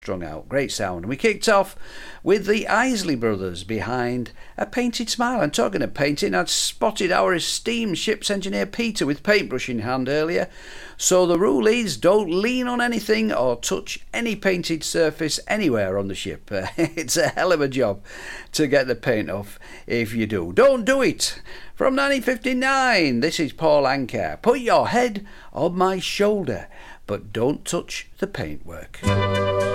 strung out. Great sound. And we kicked off with the Isley Brothers behind A Painted Smile. And talking of painting, I'd spotted our esteemed ship's engineer Peter with paintbrush in hand earlier. So the rule is don't lean on anything or touch any painted surface anywhere on the ship. It's a hell of a job to get the paint off if you do. Don't do it. From 1959, this is Paul Anka. Put your head on my shoulder, but don't touch the paintwork.